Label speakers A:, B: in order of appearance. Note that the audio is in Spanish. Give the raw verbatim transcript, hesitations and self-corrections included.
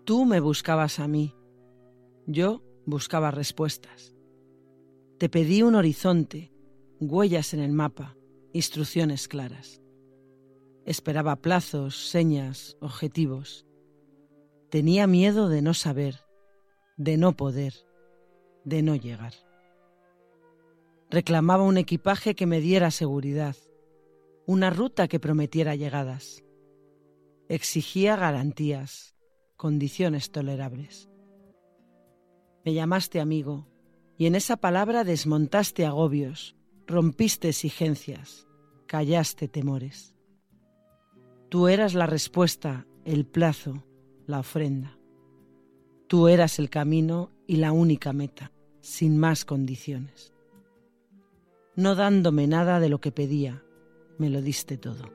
A: Tú me buscabas a mí, yo buscaba respuestas. Te pedí un horizonte, huellas en el mapa, instrucciones claras. Esperaba plazos, señas, objetivos. Tenía miedo de no saber, de no poder, de no llegar. Reclamaba un equipaje que me diera seguridad, una ruta que prometiera llegadas. Exigía garantías, condiciones tolerables. Me llamaste amigo, y en esa palabra desmontaste agobios, rompiste exigencias, callaste temores. Tú eras la respuesta, el plazo, la ofrenda. Tú eras el camino y la única meta, sin más condiciones. No dándome nada de lo que pedía, me lo diste todo.